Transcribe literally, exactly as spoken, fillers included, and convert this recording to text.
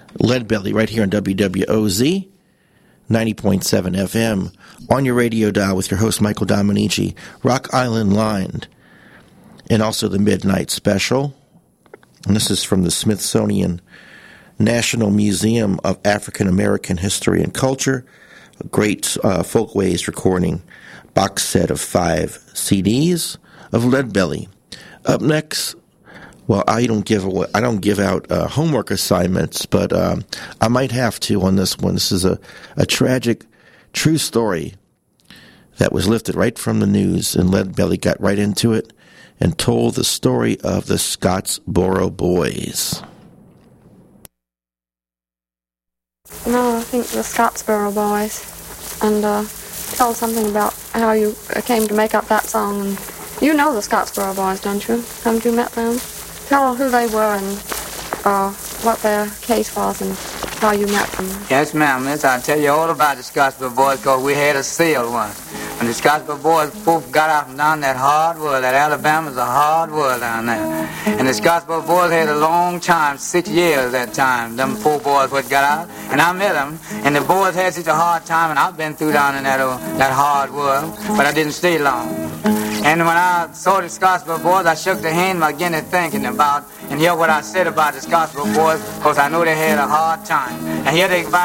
Lead Belly right here on W W O Z, ninety point seven F M, on your radio dial with your host, Michael Dominici, Rock Island Lined, and also the Midnight Special. And this is from the Smithsonian National Museum of African American History and Culture, a great uh, Folkways recording box set of five C Ds of Lead Belly. Up next, well, I don't give away, I don't give out uh, homework assignments, but um, I might have to on this one. This is a, a tragic, true story that was lifted right from the news, and Lead Belly got right into it and told the story of the Scottsboro Boys. No, I think the Scottsboro Boys, and uh, tell something about how you came to make up that song. And you know the Scottsboro Boys, don't you? Haven't you met them? Tell who they were and uh, what their case was and how you met them. Yes, ma'am. Miss, I'll tell you all about the Scottsboro Boys because we had a sale once. When the Scottsboro Boys both got out from down that hard world, that Alabama's a hard world down there. And the Scottsboro Boys had a long time, six years that time, them four boys what got out. And I met them, and the boys had such a hard time, and I've been through down in that, uh, that hard world, but I didn't stay long. And when I saw the Scottsboro Boys, I shook their hand by getting to thinking about, and hear what I said about the Scottsboro Boys, because I know they had a hard time. And here they